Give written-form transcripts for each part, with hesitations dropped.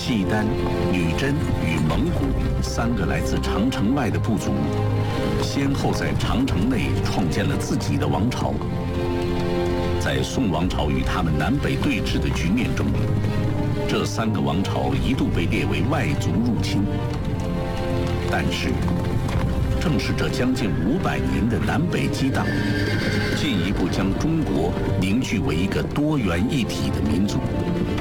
契丹、女真与蒙古3个来自长城外的部族，先后在长城内创建了自己的王朝。在宋王朝与他们南北对峙的局面中，这3个王朝一度被列为外族入侵。但是，正是这将近500年的南北激荡，进一步将中国凝聚为一个多元一体的民族。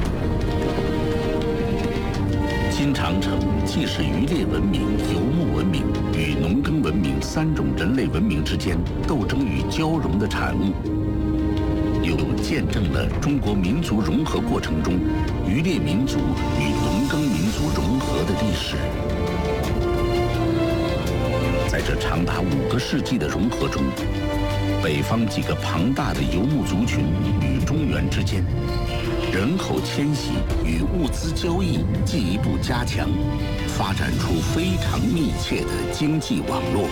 新长城既是渔猎文明、游牧文明与农耕文明3种人类文明之间斗争与交融的产物，又见证了中国民族融合过程中渔猎民族与农耕民族融合的历史。在这长达5个世纪的融合中，北方几个庞大的游牧族群与中原之间，人口迁徙与物资交易进一步加强，发展出非常密切的经济网络。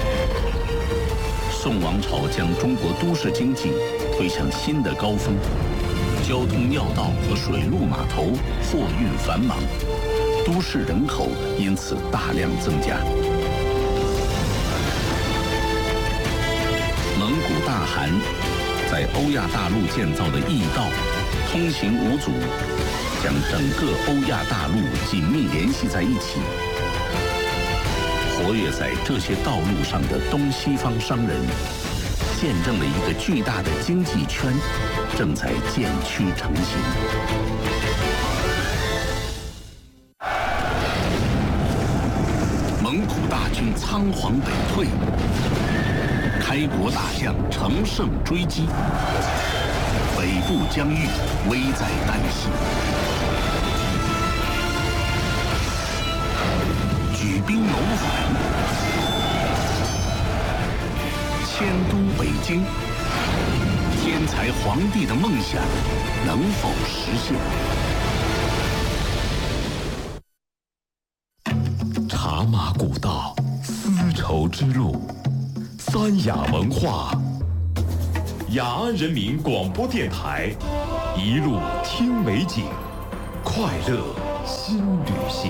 宋王朝将中国都市经济推向新的高峰，交通要道和水陆码头货运繁忙，都市人口因此大量增加。蒙古大汗在欧亚大陆建造的驿道，通行无阻，将整个欧亚大陆紧密联系在一起。活跃在这些道路上的东西方商人，见证了一个巨大的经济圈正在渐趋成型。蒙古大军仓皇北退，开国大将乘胜追击，北部疆域危在旦夕。举兵谋反，迁都北京，天才皇帝的梦想能否实现？ 茶马古道，丝绸之路，三雅文化，雅安人民广播电台，一路听美景，快乐新旅行。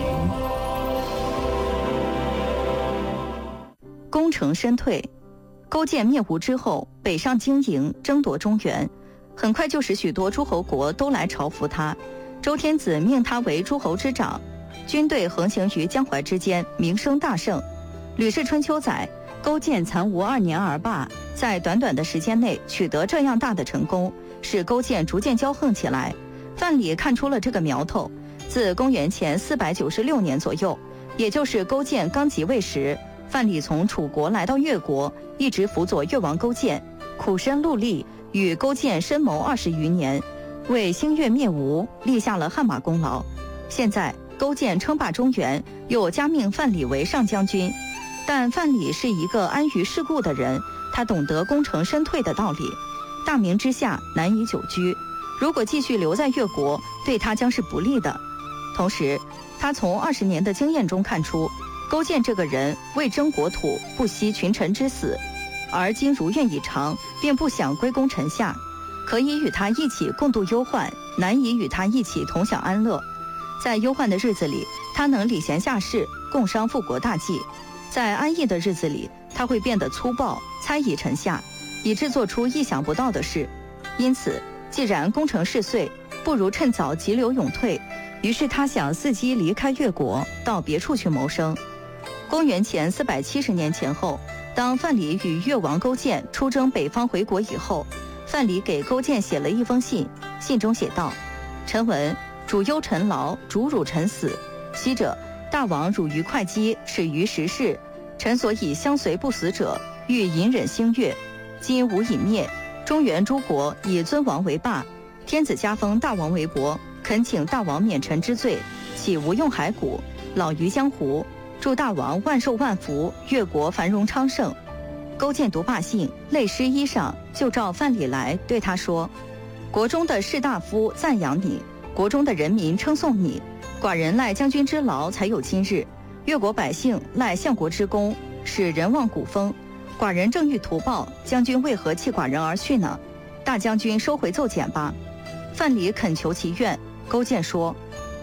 功成身退，勾践灭吴之后，北上经营，争夺中原，很快就使许多诸侯国都来朝服他。周天子命他为诸侯之长，军队横行于江淮之间，名声大盛。《吕氏春秋》载，勾践残吴2年而罢，在短短的时间内取得这样大的成功，使勾践逐渐骄横起来。范蠡看出了这个苗头，自公元前496年左右，也就是勾践刚即位时，范蠡从楚国来到越国，一直辅佐越王勾践，苦身戮力，与勾践深谋20余年，为兴越灭吴立下了汗马功劳。现在勾践称霸中原，又加命范蠡为上将军，但范蠡是一个安于世故的人，他懂得功成身退的道理，大名之下难以久居，如果继续留在越国，对他将是不利的。同时，他从20年的经验中看出，勾践这个人为争国土，不惜群臣之死，而今如愿以偿，便不想归功臣下，可以与他一起共度忧患，难以与他一起同享安乐。在忧患的日子里，他能礼贤下士，共商复国大计；在安逸的日子里，他会变得粗暴，猜疑臣下，以致做出意想不到的事。因此，既然功成事遂，不如趁早急流勇退。于是他想伺机离开越国，到别处去谋生。公元前470年前后，当范蠡与越王勾践出征北方回国以后，范蠡给勾践写了一封信，信中写道：臣闻主忧臣劳，主辱臣死。昔者大王辱于会稽，耻于时事，臣所以相随不死者，欲隐忍兴越。今吾已灭，中原诸国以尊王为霸，天子加封大王为伯，恳请大王免臣之罪，岂无用骸骨，老于江湖。祝大王万寿万福，越国繁荣昌盛。勾践读罢信，泪湿衣裳，就召范蠡来，对他说：国中的士大夫赞扬你，国中的人民称颂你，寡人赖将军之劳才有今日，越国百姓赖相国之功，使人望古风。寡人正欲图报，将军为何弃寡人而去呢？大将军收回奏简吧。范蠡恳求其愿，勾践说：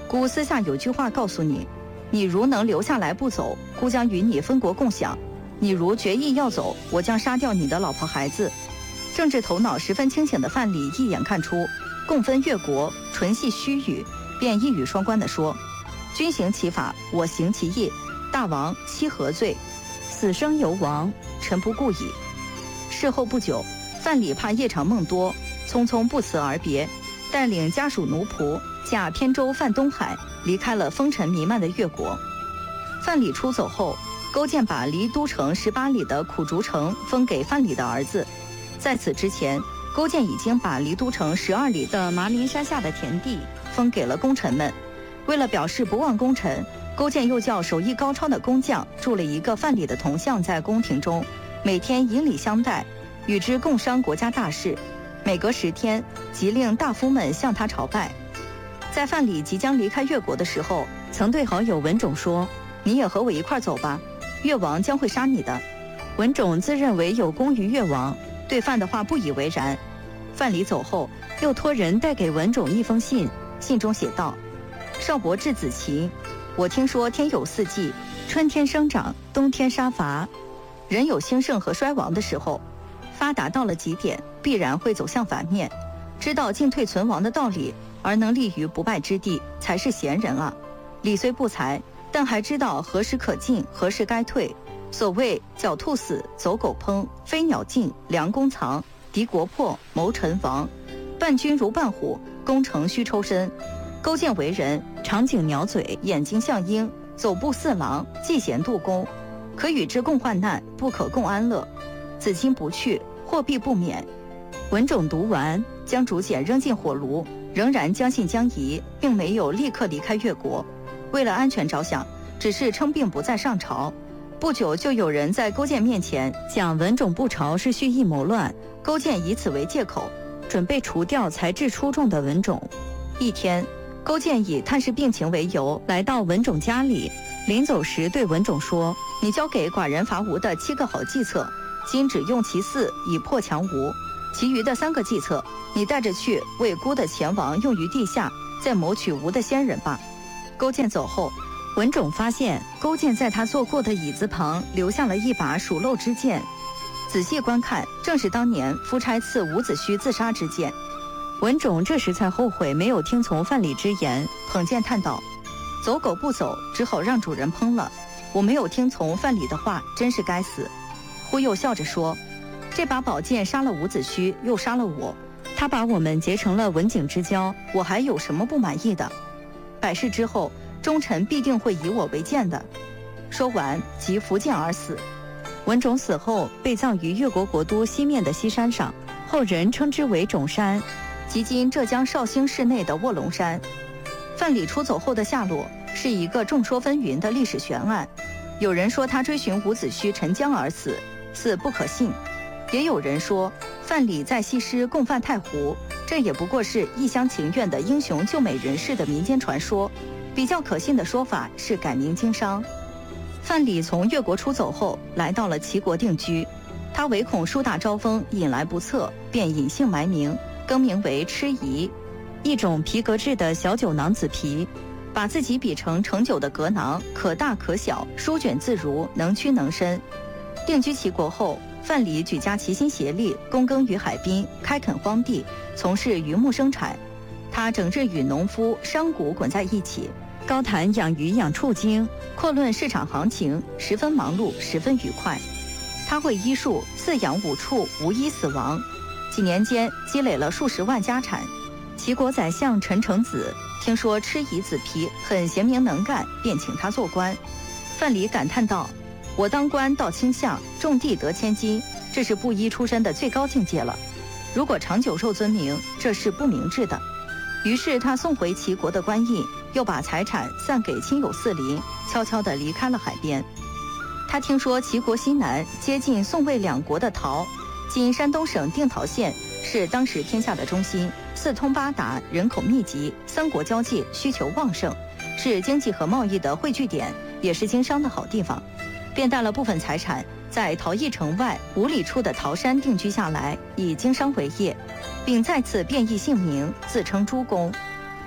孤私下有句话告诉你，你如能留下来不走，孤将与你分国共享；你如决意要走，我将杀掉你的老婆孩子。政治头脑十分清醒的范蠡一眼看出共分越国纯系虚语，便一语双关地说：君行其法，我行其义，大王其何罪？死生由王，臣不顾矣。事后不久，范蠡怕夜长梦多，匆匆不辞而别，带领家属奴仆驾扁舟泛东海，离开了风尘弥漫的越国。范蠡出走后，勾践把离都城18里的苦竹城封给范蠡的儿子。在此之前，勾践已经把离都城12里的麻陵山下的田地封给了功臣们。为了表示不忘功臣，勾践又叫手艺高超的工匠铸了一个范蠡的铜像在宫廷中，每天以礼相待，与之共商国家大事。每隔10天，即令大夫们向他朝拜。在范蠡即将离开越国的时候，曾对好友文种说：你也和我一块走吧，越王将会杀你的。文种自认为有功于越王，对范的话不以为然。范蠡走后，又托人带给文种一封信，信中写道：少伯稚子期，我听说天有4季，春天生长，冬天杀伐。人有兴盛和衰亡的时候，发达到了极点，必然会走向反面。知道进退存亡的道理，而能立于不败之地，才是贤人啊。理虽不才，但还知道何时可进，何时该退。所谓狡兔死，走狗烹，飞鸟尽，良弓藏，敌国破，谋臣亡。伴君如伴虎，攻城须抽身。勾践为人，长颈鸟嘴，眼睛像鹰，走步似狼，嫉贤妒公。可与之共患难，不可共安乐。子亲不去，祸必不免。文种读完，将竹简扔进火炉，仍然将信将疑，并没有立刻离开越国。为了安全着想，只是称病不再上朝。不久就有人在勾践面前讲文种不朝是蓄意谋乱，勾践以此为借口，准备除掉才智出众的文种。一天，勾践以探视病情为由来到文种家里，临走时对文种说：你交给寡人伐吴的7个好计策，今只用其4以破强吴，其余的3个计策你带着去为孤的前王用于地下，再谋取吴的先人吧。勾践走后，文种发现勾践在他坐过的椅子旁留下了一把属漏之剑，仔细观看，正是当年夫差刺伍子胥自杀之剑。文种这时才后悔没有听从范蠡之言，捧剑叹道：走狗不走，只好让主人烹了。我没有听从范蠡的话，真是该死。忽又笑着说：这把宝剑杀了伍子胥，又杀了我，他把我们结成了文景之交，我还有什么不满意的？百世之后，忠臣必定会以我为鉴的。说完，即伏剑而死。文种死后被葬于越国国都西面的西山上，后人称之为种山，即今浙江绍兴市内的卧龙山。范蠡出走后的下落是一个众说纷纭的历史悬案。有人说他追寻伍子胥沉江而死，似不可信；也有人说范蠡在西施共犯太湖，这也不过是一厢情愿的英雄救美人士的民间传说。比较可信的说法是改名经商。范蠡从越国出走后，来到了齐国定居。他唯恐树大招风引来不测，便隐姓埋名，更名为吃夷，一种皮革制的小酒囊子皮，把自己比成盛酒的革囊，可大可小，舒卷自如，能屈能伸。定居齐国后，范蠡举家齐心协力，躬耕于海滨，开垦荒地，从事渔牧生产。他整日与农夫、商贾滚在一起，高谈养鱼养畜经，阔论市场行情，十分忙碌，十分愉快。他会医术，饲养5畜，无一死亡。几年间积累了数十万家产。齐国宰相陈成子听说吃夷子皮很贤明能干，便请他做官。范蠡感叹道：我当官到卿相，种地得千金，这是布衣出身的最高境界了。如果长久受尊名，这是不明智的。于是他送回齐国的官印，又把财产散给亲友四邻，悄悄地离开了海边。他听说齐国西南接近宋魏两国的陶，今山东省定陶县，是当时天下的中心，四通八达，人口密集，三国交界，需求旺盛，是经济和贸易的汇聚点，也是经商的好地方。便带了部分财产，在陶邑城外5里处的陶山定居下来，以经商为业，并再次变异姓名，自称诸公。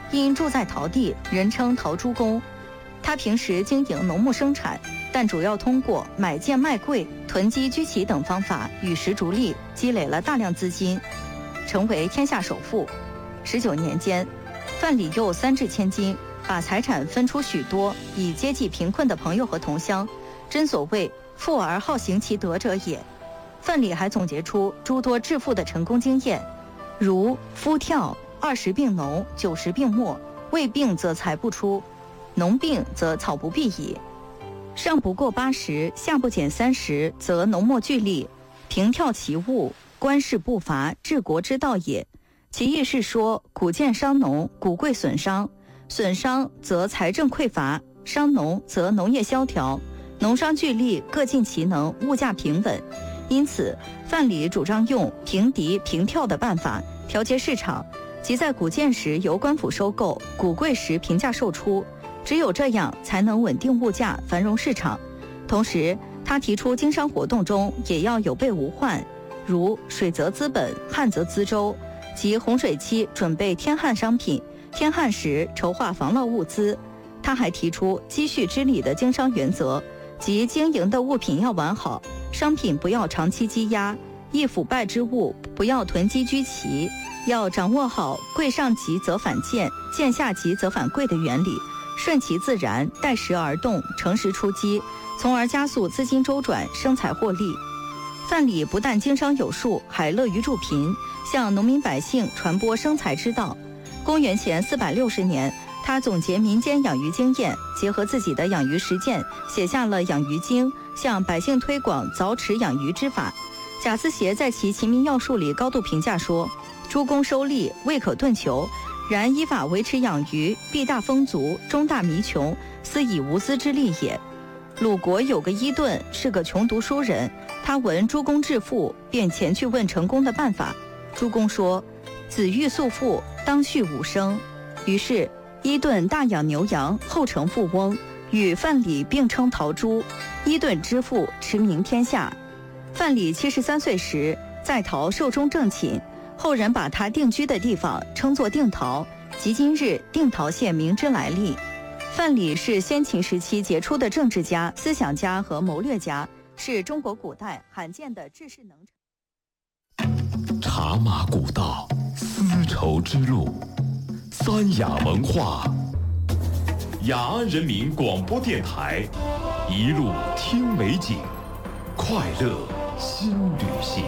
因住在陶地，人称陶朱公。他平时经营农牧生产，但主要通过买贱卖贵、囤积居奇等方法与时逐利，积累了大量资金，成为天下首富。19年间，范蠡又3掷千金，把财产分出许多，以接济贫困的朋友和同乡。真所谓富而好行其德者也。范蠡还总结出诸多致富的成功经验，如夫跳20病农，90病没，未病则财不出，农病则草不毕矣。上不过80，下不减30，则农莫俱利，平跳其物，官事不伐，治国之道也。其意是说，谷贱伤农，谷贵损商，损商则财政匮乏，伤农则农业萧条，农商俱利，各尽其能，物价平稳。因此，范蠡主张用平敌平跳的办法调节市场，即在谷贱时由官府收购，谷贵时平价售出。只有这样才能稳定物价，繁荣市场。同时，他提出经商活动中也要有备无患，如水则资本，旱则资周，即洪水期准备天旱商品，天旱时筹划防涝物资。他还提出积蓄之理的经商原则，即经营的物品要完好，商品不要长期积压，易腐败之物不要囤积居奇，要掌握好贵上急则反贱，贱下急则反贵的原理，顺其自然，待时而动，乘时出击，从而加速资金周转，生财获利。范蠡不但经商有术，还乐于助贫，向农民百姓传播生财之道。公元前460年，他总结民间养鱼经验，结合自己的养鱼实践，写下了《养鱼经》，向百姓推广凿池养鱼之法。贾思勰在其《齐民要术》里高度评价说：“诸公收利，未可顿求，然依法维持养鱼，必大丰足，终大弥穷，斯以无资之利也。”鲁国有个伊顿，是个穷读书人，他闻诸公致富，便前去问成功的办法。诸公说：“子欲速富，当畜5生。”于是伊顿大养牛羊，后成富翁，与范蠡并称陶朱。伊顿之富，驰名天下。范蠡73岁时，在陶寿终正寝，后人把他定居的地方称作定陶，即今日定陶县名之来历。范蠡是先秦时期杰出的政治家、思想家和谋略家，是中国古代罕见的治世能臣。 茶马古道，丝绸之路，三雅文化，雅安人民广播电台，一路听美景，快乐新旅行。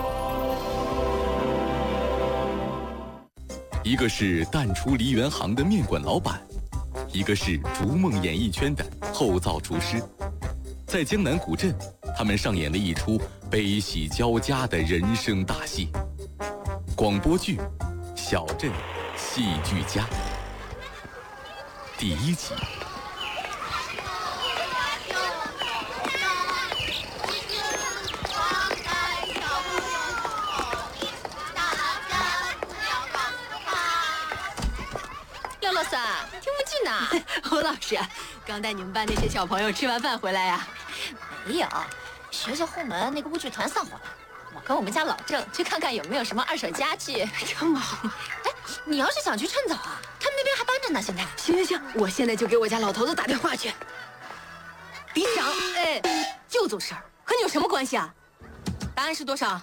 一个是淡出梨园行的面馆老板，一个是逐梦演艺圈的后灶厨师。在江南古镇，他们上演了一出悲喜交加的人生大戏。广播剧《小镇戏剧家》第1集。 廖老三，听不进呐？ 侯老师，刚带你们班那些小朋友吃完饭回来呀？ 没有，学校后门那个舞剧团散伙了。我跟我们家老郑去看看有没有什么二手家具。 这么好？ 哎，你要是想去趁早啊，他们那边还搬着呢。现在。 行，我现在就给我家老头子打电话去。李想，哎，就做事儿，和你有什么关系啊？答案是多少？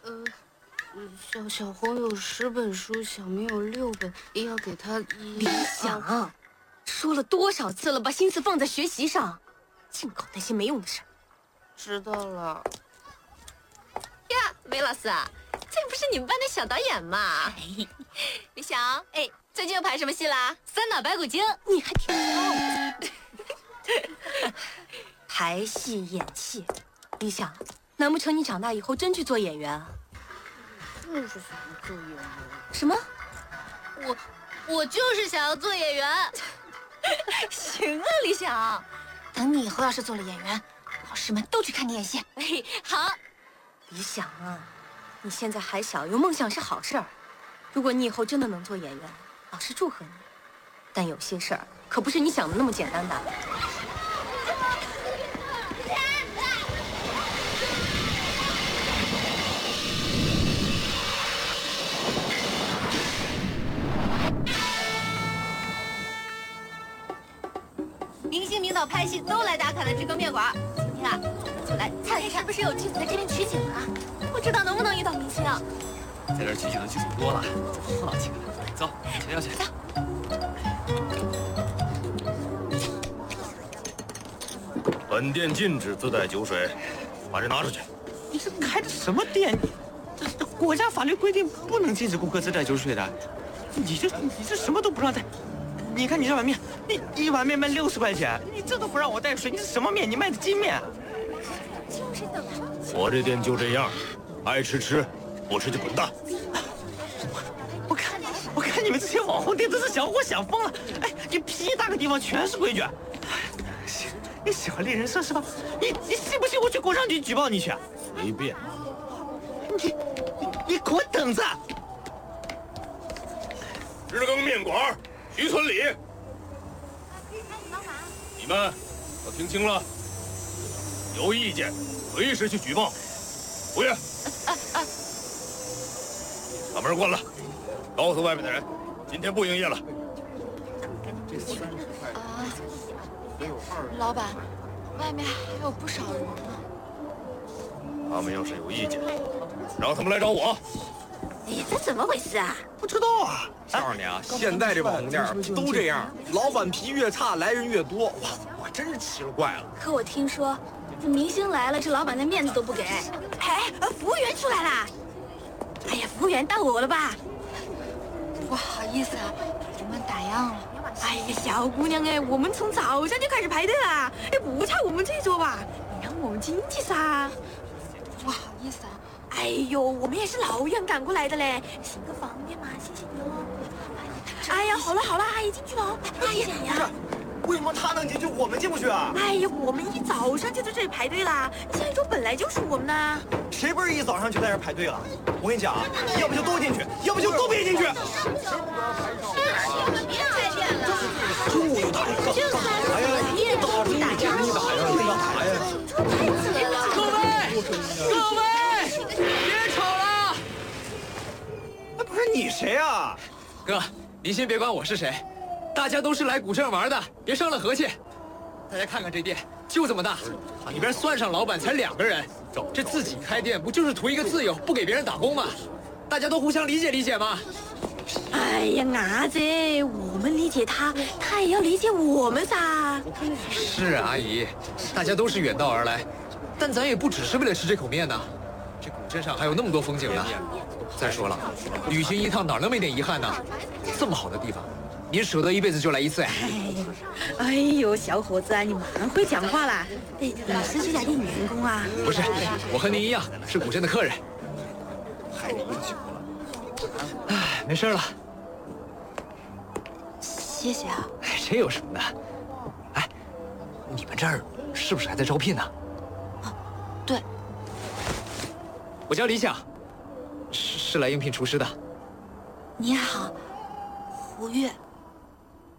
小红有10本书，小明有6本，要给他李想，说了多少次了，把心思放在学习上，净搞那些没用的事。 知道了。 呀，梅老师啊，这不是你们班的小导演吗？李想，哎，最近又排什么戏啦？ 3打白骨精，你还挺棒的。排戏演戏，李想，难不成你长大以后真去做演员啊？ 就是想做演员。 什么？ 我就是想要做演员。 行啊，李想， 等你以后要是做了演员，老师们都去看你演戏。 哎，好。李想啊，你现在还小，有梦想是好事儿。如果你以后真的能做演员，老师祝贺你。但有些事儿可不是你想的那么简单的。 明星、名导拍戏都来打卡的知名面馆。今天啊，咱们就来看看是不是有剧组在这边取景啊？不知道能不能遇到明星。 在这儿取景的剧组多了，碰到几个。走，谁要去？ 走。 本店禁止自带酒水，把这拿出去。 你这开的什么店？这国家法律规定不能禁止顾客自带酒水的。你这什么都不让带。你看你这碗面，你一碗面卖60块钱，你这都不让我带水，你是什么面？你卖的筋面？ 我这店就这样，爱吃吃，不吃就滚蛋。 我看你们这些网红店都是想活想疯了。哎，你屁大个地方全是规矩。你喜欢立人设是吧？你信不信我去工商局举报你去？ 随便。 你给我等着！ 日更面馆，徐村里，你们都听清了，有意见随时去举报。服务员，把门关了，告诉外面的人，今天不营业了。 老板，外面还有不少人呢。 他们要是有意见，让他们来找我。 哎呀，这怎么回事啊？ 不知道啊。 告诉你啊，现在这网红店都这样，老板脾气越差，来人越多。我真是奇了怪了。 可我听说，这明星来了，这老板的面子都不给。哎，服务员出来啦！哎呀，服务员到我了吧？ 不好意思啊，我们打烊了。 哎呀，小姑娘哎，我们从早上就开始排队啦。哎，不差我们这桌吧？你让我们进去噻。 不好意思啊。 哎呦，我们也是老远赶过来的嘞，行个方便嘛，谢谢你哦。哎呀，好了好了，阿姨进去了。阿姨你呀。 为什么他能进去，我们进不去啊？ 哎呀，我们一早上就在这里排队啦，下一桌本来就是我们的。 谁不是一早上就在这排队了？我跟你讲啊，要不就都进去，要不就都别进去。 别开店了。 中午就打烊，哎呀，到中午点你打烊，干啥呀？ 各位，别吵了！ 哎，不是你谁啊？ 哥，您先别管我是谁，大家都是来古镇玩的，别伤了和气。大家看看这店，就这么大，里边算上老板才2个人，这自己开店不就是图一个自由，不给别人打工吗？大家都互相理解理解嘛。 哎呀，伢子，我们理解他，他也要理解我们噻。 是啊，阿姨，大家都是远道而来，但咱也不只是为了吃这口面呢。这古镇上还有那么多风景呢。再说了，旅行一趟哪能没点遗憾呢？这么好的地方，您舍得一辈子就来一次呀？ 哎呦，小伙子啊，你蛮会讲话啦。哎，你是这家店员工啊？ 不是，我和您一样是古镇的客人。 害你酒了。 哎，没事了。 谢谢啊。 哎，这有什么的？哎，你们这儿是不是还在招聘呢？ 对。 我叫李想，是来应聘厨师的。 你好，胡月。